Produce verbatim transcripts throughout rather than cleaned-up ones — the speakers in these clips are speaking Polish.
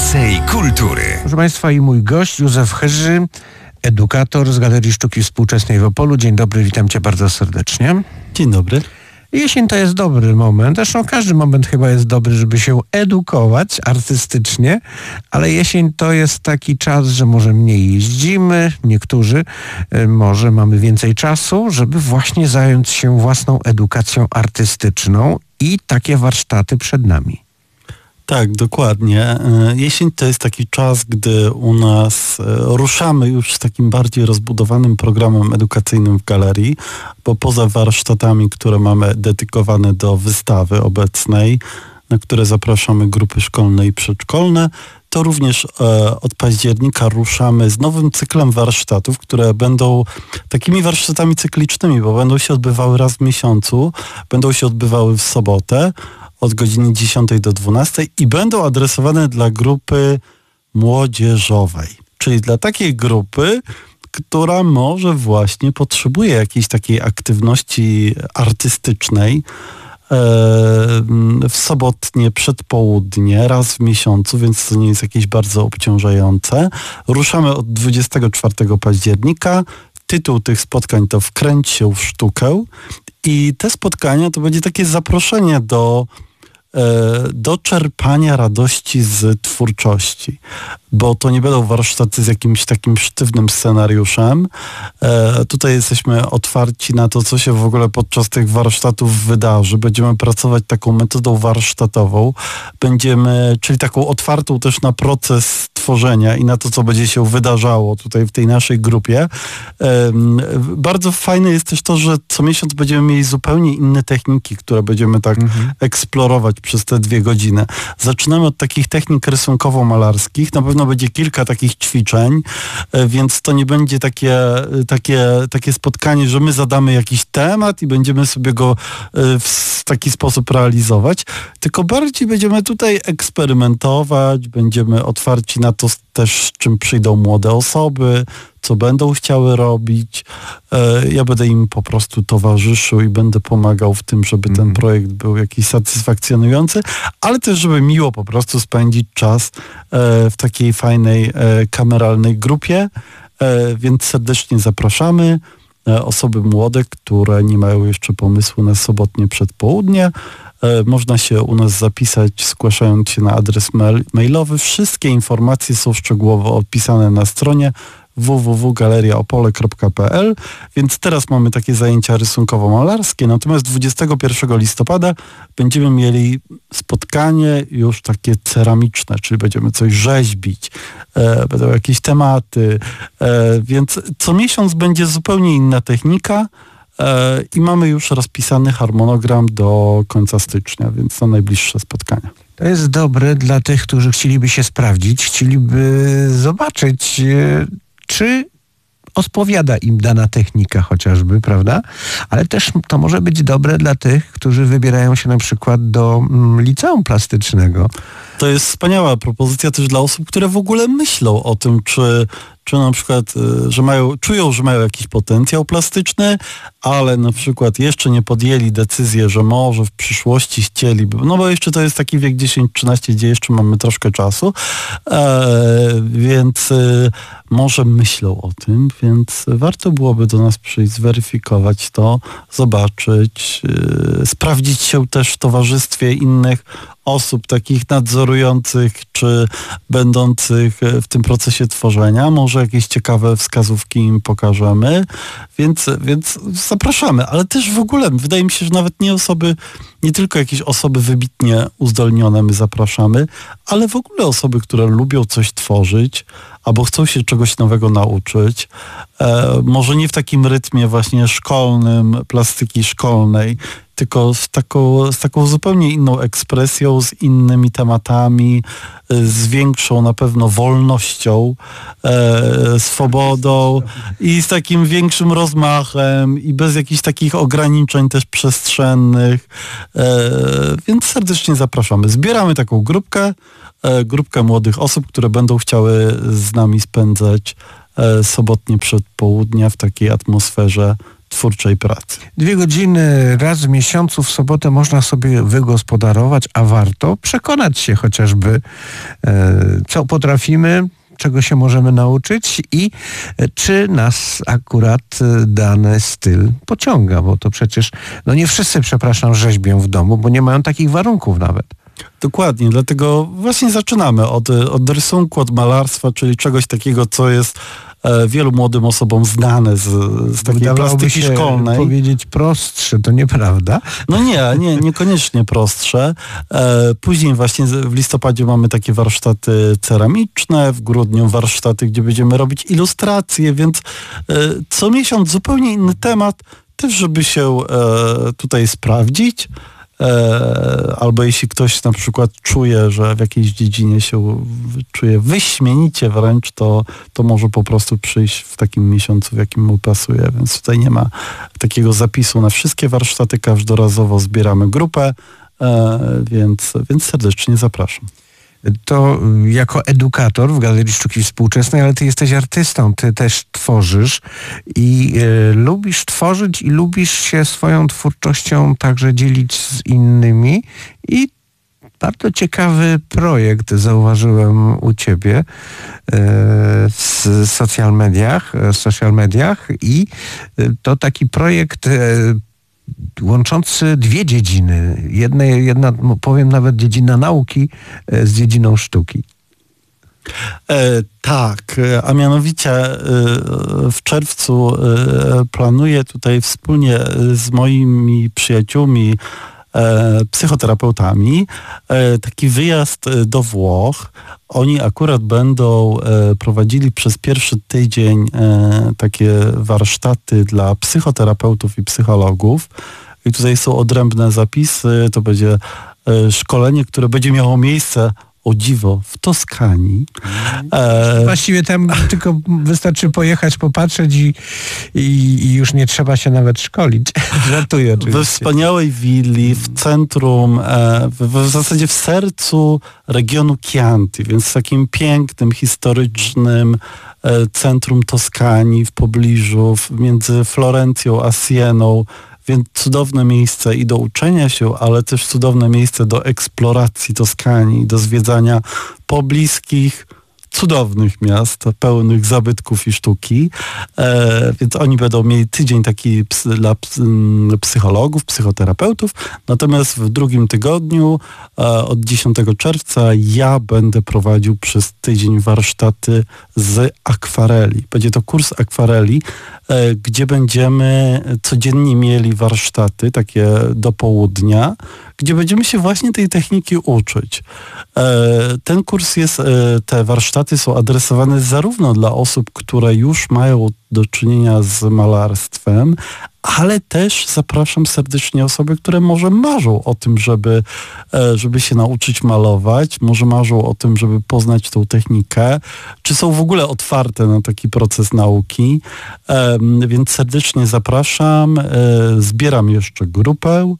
Więcej kultury. Proszę Państwa, i mój gość Józef Chyży, edukator z Galerii Sztuki Współczesnej w Opolu. Dzień dobry, witam Cię bardzo serdecznie. Dzień dobry. Jesień to jest dobry moment, zresztą każdy moment chyba jest dobry, żeby się edukować artystycznie, ale jesień to jest taki czas, że może mniej jeździmy, niektórzy może mamy więcej czasu, żeby właśnie zająć się własną edukacją artystyczną i takie warsztaty przed nami. Tak, dokładnie. Jesień to jest taki czas, gdy u nas ruszamy już z takim bardziej rozbudowanym programem edukacyjnym w galerii, bo poza warsztatami, które mamy dedykowane do wystawy obecnej, na które zapraszamy grupy szkolne i przedszkolne, to również e, od października ruszamy z nowym cyklem warsztatów, które będą takimi warsztatami cyklicznymi, bo będą się odbywały raz w miesiącu, będą się odbywały w sobotę od godziny dziesiątej do dwunastej i będą adresowane dla grupy młodzieżowej, czyli dla takiej grupy, która może właśnie potrzebuje jakiejś takiej aktywności artystycznej w sobotnie przedpołudnie, raz w miesiącu, więc to nie jest jakieś bardzo obciążające. Ruszamy od dwudziestego czwartego października. Tytuł tych spotkań to Wkręć się w sztukę i te spotkania to będzie takie zaproszenie do do czerpania radości z twórczości, bo to nie będą warsztaty z jakimś takim sztywnym scenariuszem. E, tutaj jesteśmy otwarci na to, co się w ogóle podczas tych warsztatów wydarzy. Będziemy pracować taką metodą warsztatową. Będziemy, czyli taką otwartą też na proces tworzenia i na to, co będzie się wydarzało tutaj w tej naszej grupie. E, bardzo fajne jest też to, że co miesiąc będziemy mieli zupełnie inne techniki, które będziemy tak mhm. eksplorować przez te dwie godziny. Zaczynamy od takich technik rysunkowo-malarskich. Na pewno będzie kilka takich ćwiczeń, więc to nie będzie takie, takie, takie spotkanie, że my zadamy jakiś temat i będziemy sobie go w taki sposób realizować, tylko bardziej będziemy tutaj eksperymentować, będziemy otwarci na to też, z czym przyjdą młode osoby, co będą chciały robić. Ja będę im po prostu towarzyszył i będę pomagał w tym, żeby ten projekt był jakiś satysfakcjonujący, ale też, żeby miło po prostu spędzić czas w takiej fajnej, kameralnej grupie, więc serdecznie zapraszamy osoby młode, które nie mają jeszcze pomysłu na sobotnie przedpołudnie. Można się u nas zapisać, zgłaszając się na adres mail, mailowy. Wszystkie informacje są szczegółowo opisane na stronie w w w kropka galeria opole kropka p l, więc teraz mamy takie zajęcia rysunkowo-malarskie, natomiast dwudziestego pierwszego listopada będziemy mieli spotkanie już takie ceramiczne, czyli będziemy coś rzeźbić, e, będą jakieś tematy, e, więc co miesiąc będzie zupełnie inna technika, e, i mamy już rozpisany harmonogram do końca stycznia, więc na najbliższe spotkania. To jest dobre dla tych, którzy chcieliby się sprawdzić, chcieliby zobaczyć, czy odpowiada im dana technika chociażby, prawda? Ale też to może być dobre dla tych, którzy wybierają się na przykład do mm, liceum plastycznego. To jest wspaniała propozycja też dla osób, które w ogóle myślą o tym, czy, czy na przykład, że mają, czują, że mają jakiś potencjał plastyczny, ale na przykład jeszcze nie podjęli decyzji, że może w przyszłości chcieliby, no bo jeszcze to jest taki wiek dziesięć trzynaście, gdzie jeszcze mamy troszkę czasu, e, więc e, może myślą o tym, więc warto byłoby do nas przyjść, zweryfikować to, zobaczyć, e, sprawdzić się też w towarzystwie innych osób takich nadzorujących czy będących w tym procesie tworzenia. Może jakieś ciekawe wskazówki im pokażemy, więc, więc zapraszamy, ale też w ogóle wydaje mi się, że nawet nie osoby, nie tylko jakieś osoby wybitnie uzdolnione my zapraszamy, ale w ogóle osoby, które lubią coś tworzyć albo chcą się czegoś nowego nauczyć. E, może nie w takim rytmie właśnie szkolnym, plastyki szkolnej, tylko z taką, z taką zupełnie inną ekspresją, z innymi tematami, z większą na pewno wolnością, e, swobodą i z takim większym rozmachem i bez jakichś takich ograniczeń też przestrzennych. E, więc serdecznie zapraszamy. Zbieramy taką grupkę, e, grupkę młodych osób, które będą chciały z nami spędzać e, sobotnie przedpołudnia w takiej atmosferze twórczej pracy. Dwie godziny raz w miesiącu w sobotę można sobie wygospodarować, a warto przekonać się chociażby, co potrafimy, czego się możemy nauczyć i czy nas akurat dany styl pociąga, bo to przecież, no nie wszyscy, przepraszam, rzeźbią w domu, bo nie mają takich warunków nawet. Dokładnie, dlatego właśnie zaczynamy od, od rysunku, od malarstwa, czyli czegoś takiego, co jest e, wielu młodym osobom znane z, z takiej Wydawałoby plastyki się szkolnej. powiedzieć prostsze, to nieprawda? No nie, nie, niekoniecznie prostsze. E, później właśnie w listopadzie mamy takie warsztaty ceramiczne, w grudniu warsztaty, gdzie będziemy robić ilustracje, więc e, co miesiąc zupełnie inny temat, też żeby się e, tutaj sprawdzić. E, albo jeśli ktoś na przykład czuje, że w jakiejś dziedzinie się czuje wyśmienicie wręcz, to, to może po prostu przyjść w takim miesiącu, w jakim mu pasuje. Więc tutaj nie ma takiego zapisu na wszystkie warsztaty. Każdorazowo zbieramy grupę, e, więc, więc serdecznie zapraszam. To jako edukator w Galerii Sztuki Współczesnej, ale ty jesteś artystą, ty też tworzysz i y, lubisz tworzyć i lubisz się swoją twórczością także dzielić z innymi i bardzo ciekawy projekt zauważyłem u ciebie y, w social mediach, w social mediach i y, to taki projekt y, łączący dwie dziedziny. Jedna, jedna, powiem nawet dziedzina nauki z dziedziną sztuki. E, tak, a mianowicie e, w czerwcu e, planuję tutaj wspólnie z moimi przyjaciółmi, e, psychoterapeutami, e, taki wyjazd do Włoch. Oni akurat będą e, prowadzili przez pierwszy tydzień e, takie warsztaty dla psychoterapeutów i psychologów. I tutaj są odrębne zapisy. To będzie e, szkolenie, które będzie miało miejsce, o dziwo, w Toskanii. E... Właściwie tam tylko wystarczy pojechać, popatrzeć i, i, i już nie trzeba się nawet szkolić. Żartuję oczywiście. We wspaniałej willi, w centrum, e, w, w zasadzie w sercu regionu Chianti, więc w takim pięknym, historycznym e, centrum Toskanii, w pobliżu, w, między Florencją a Sieną. Więc cudowne miejsce i do uczenia się, ale też cudowne miejsce do eksploracji Toskanii, do zwiedzania pobliskich, cudownych miast, pełnych zabytków i sztuki. E, więc oni będą mieli tydzień taki ps, dla ps, psychologów, psychoterapeutów. Natomiast w drugim tygodniu, e, od dziesiątego czerwca, ja będę prowadził przez tydzień warsztaty z akwareli. Będzie to kurs akwareli, e, gdzie będziemy codziennie mieli warsztaty, takie do południa, gdzie będziemy się właśnie tej techniki uczyć. E, ten kurs jest, e, te warsztaty są adresowane zarówno dla osób, które już mają do czynienia z malarstwem, ale też zapraszam serdecznie osoby, które może marzą o tym, żeby, e, żeby się nauczyć malować, może marzą o tym, żeby poznać tą technikę, czy są w ogóle otwarte na taki proces nauki. E, więc serdecznie zapraszam. E, zbieram jeszcze grupę.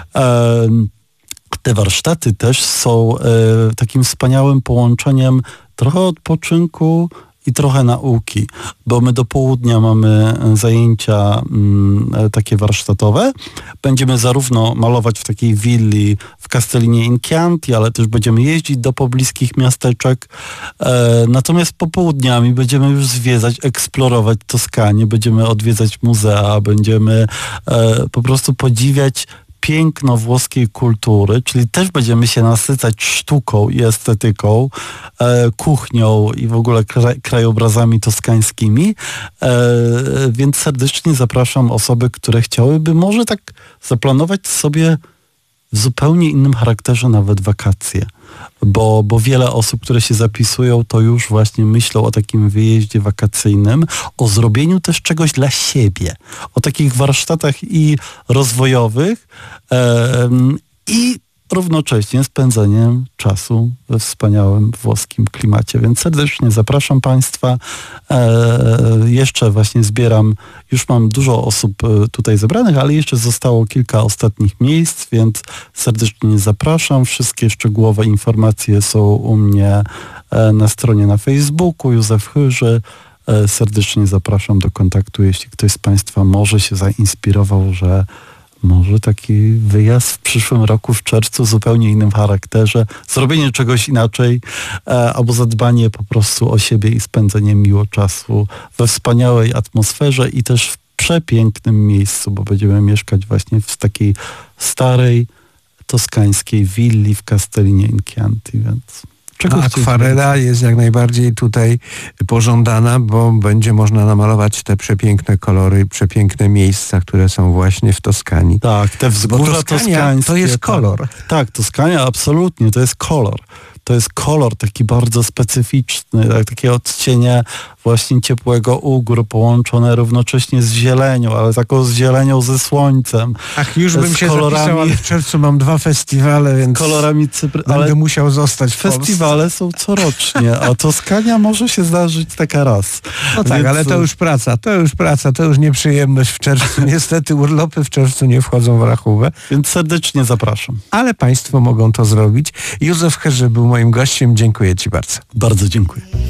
E, Te warsztaty też są e, takim wspaniałym połączeniem trochę odpoczynku i trochę nauki, bo my do południa mamy zajęcia m, takie warsztatowe. Będziemy zarówno malować w takiej willi w Castellinie in Chianti, ale też będziemy jeździć do pobliskich miasteczek. E, natomiast popołudniami będziemy już zwiedzać, eksplorować Toskanię, będziemy odwiedzać muzea, będziemy e, po prostu podziwiać piękno włoskiej kultury, czyli też będziemy się nasycać sztuką i estetyką, e, kuchnią i w ogóle kraj, krajobrazami toskańskimi, e, więc serdecznie zapraszam osoby, które chciałyby może tak zaplanować sobie w zupełnie innym charakterze nawet wakacje, bo, bo wiele osób, które się zapisują, to już właśnie myślą o takim wyjeździe wakacyjnym, o zrobieniu też czegoś dla siebie, o takich warsztatach i rozwojowych e, i równocześnie spędzeniem czasu we wspaniałym włoskim klimacie. Więc serdecznie zapraszam Państwa. E, jeszcze właśnie zbieram, już mam dużo osób tutaj zebranych, ale jeszcze zostało kilka ostatnich miejsc, więc serdecznie zapraszam. Wszystkie szczegółowe informacje są u mnie e, na stronie na Facebooku Józef Chyży. e, serdecznie zapraszam do kontaktu, jeśli ktoś z Państwa może się zainspirował, że może taki wyjazd w przyszłym roku w czerwcu w zupełnie innym charakterze, zrobienie czegoś inaczej, e, albo zadbanie po prostu o siebie i spędzenie miło czasu we wspaniałej atmosferze i też w przepięknym miejscu, bo będziemy mieszkać właśnie w takiej starej, toskańskiej willi w Castellinie in Chianti, więc... A akwarela jest jak najbardziej tutaj pożądana, bo będzie można namalować te przepiękne kolory, przepiękne miejsca, które są właśnie w Toskanii. Tak, te wzgórza toskańskie. To jest kolor. Tak, tak, Toskania absolutnie, to jest kolor. To jest kolor taki bardzo specyficzny, tak, takie odcienie właśnie ciepłego u gór połączone równocześnie z zielenią, ale taką z zielenią ze słońcem. Ach, już bym się kolorami, zapisał, ale w czerwcu mam dwa festiwale, więc kolorami Cypru, będę ale musiał zostać w festiwale są corocznie, a Toskania może się zdarzyć taka raz. No tak, więc... ale to już praca, to już praca, to już nieprzyjemność w czerwcu. Niestety urlopy w czerwcu nie wchodzą w rachubę. Więc serdecznie zapraszam. Ale Państwo mogą to zrobić. Józef Herze był moim gościem. Dziękuję Ci bardzo. Bardzo dziękuję.